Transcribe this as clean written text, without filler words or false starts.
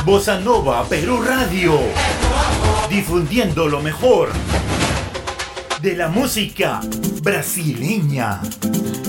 Bossa Nova Perú Radio, difundiendo lo mejor de la música brasileña.